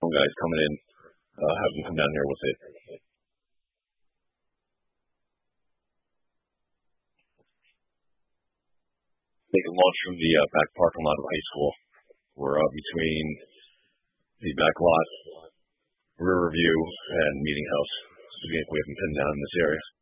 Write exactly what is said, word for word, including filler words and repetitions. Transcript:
professional guys coming in, uh, have them come down here with it. Make a launch from the uh, back parking lot of high school. We're uh, between the back lot, rear view, and meeting house. So we have them pinned down in this area.